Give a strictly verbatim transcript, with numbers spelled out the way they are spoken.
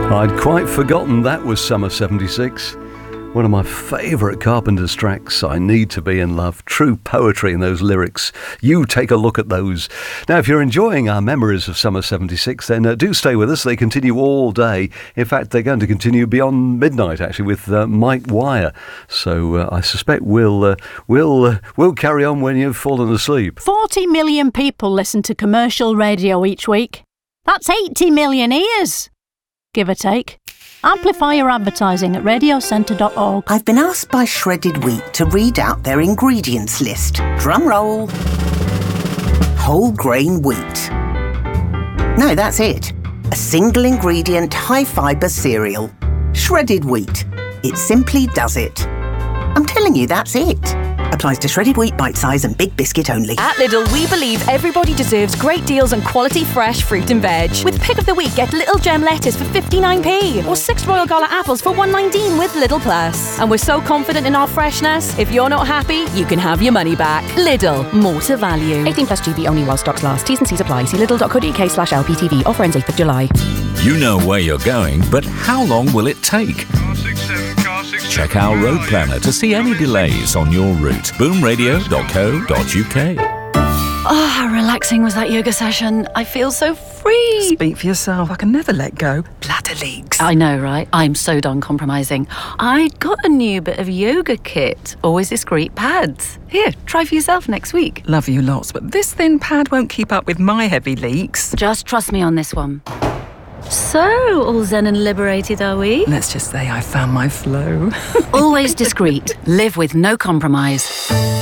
I'd quite forgotten that was Summer seventy-six. One of my favourite Carpenters tracks, I Need to Be in Love. True poetry in those lyrics. You take a look at those. Now, if you're enjoying our memories of Summer seventy-six, then uh, do stay with us. They continue all day. In fact, they're going to continue beyond midnight, actually, with uh, Mike Wire. So uh, I suspect we'll, uh, we'll, uh, we'll carry on when you've fallen asleep. forty million people listen to commercial radio each week. That's eighty million ears, give or take. Amplify your advertising at radio centre dot org. I've been asked by Shredded Wheat to read out their ingredients list. Drum roll. Whole grain wheat. No, that's it. A single ingredient high fibre cereal. Shredded wheat. It simply does it. I'm telling you, that's it. Applies to shredded wheat, bite size and big biscuit only. At Lidl, we believe everybody deserves great deals on quality fresh fruit and veg. With pick of the week, get Little Gem lettuce for fifty-nine p or six Royal Gala apples for one nineteen with Lidl Plus. And we're so confident in our freshness, if you're not happy, you can have your money back. Lidl, more to value. eighteen plus G B only while stocks last. T's and C's apply. See lidl dot co dot uk slash L P T V. Offer ends eighth of July. You know where you're going, but how long will it take? Check our road planner to see any delays on your route. boom radio dot co dot uk. Oh, how relaxing was that yoga session. I feel so free. Speak for yourself. I can never let go. Bladder leaks. I know, right? I'm so done compromising. I got a new bit of yoga kit. Always discreet pads. Here, try for yourself next week. Love you lots, but this thin pad won't keep up with my heavy leaks. Just trust me on this one. So, all zen and liberated, are we? Let's just say I found my flow. Always discreet. Live with no compromise.